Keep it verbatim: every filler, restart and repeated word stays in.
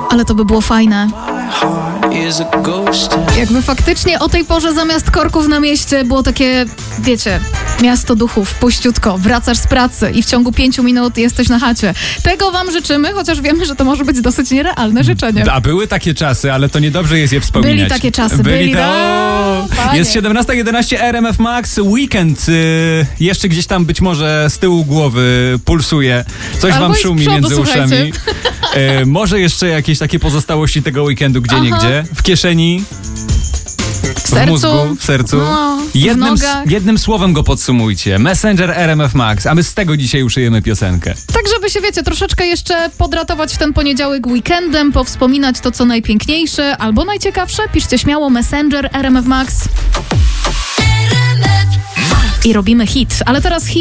Ale to by było fajne. Jakby faktycznie o tej porze zamiast korków na mieście było takie, wiecie, miasto duchów, puściutko, wracasz z pracy i w ciągu pięciu minut jesteś na chacie. Tego wam życzymy, chociaż wiemy, że to może być dosyć nierealne życzenie. A były takie czasy, ale to niedobrze jest je wspominać. Byli takie czasy, byli, byli to... da, Jest siedemnasta jedenaście, R M F Max, Weekend. Yy, jeszcze gdzieś tam być może z tyłu głowy pulsuje. Coś Albo wam i z szumi przodu, między słuchajcie. uszami. Yy, może jeszcze jakieś takie pozostałości tego weekendu gdzie Aha. niegdzie. W kieszeni. W sercu. W mózgu, w sercu. No, jednym, w nogach. jednym słowem go podsumujcie. Messenger R M F Max, a my z tego dzisiaj uszyjemy piosenkę. Tak, żeby się, wiecie, troszeczkę jeszcze podratować w ten poniedziałek weekendem, powspominać to, co najpiękniejsze albo najciekawsze. Piszcie śmiało Messenger R M F Max. I robimy hit. Ale teraz hit.